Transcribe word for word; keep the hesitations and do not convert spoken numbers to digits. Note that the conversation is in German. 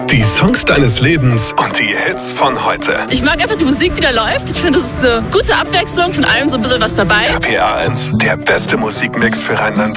Die Songs deines Lebens und die Hits von heute. Ich mag einfach die Musik, die da läuft. Ich finde, das ist eine gute Abwechslung, von allem so ein bisschen was dabei. R P R eins, der beste Musikmix für Rheinland